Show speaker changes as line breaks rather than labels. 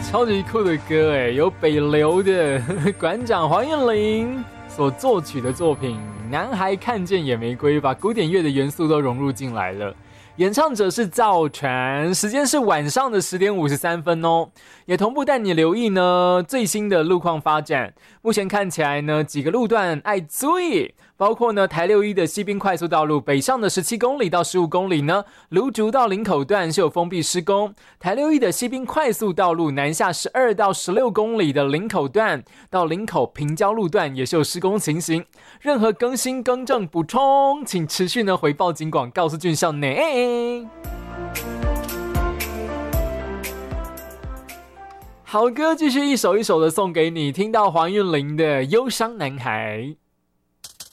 超级酷的歌哎，由北流的馆长黄韵玲所作曲的作品《男孩看见野玫瑰》，把古典乐的元素都融入进来了。演唱者是赵传，时间是晚上的10点53分哦。也同步带你留意呢最新的路况发展。目前看起来呢，几个路段爱注意，包括呢台61的西滨快速道路北上的17公里到15公里呢，芦竹到林口段是有封闭施工。台61的西滨快速道路南下12到16公里的林口段到林口平交路段也是有施工情形。任何更新、更正、补充，请持续呢回报警广，告诉俊孝呢。好歌继续一首一首的送给你，听到黄韵玲的《忧伤男孩》。